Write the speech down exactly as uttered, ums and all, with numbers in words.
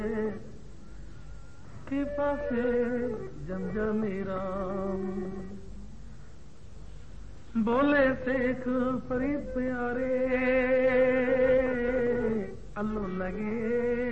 की पासे जमजमी राम बोले शेख फरीद प्यारे अल्लो लगे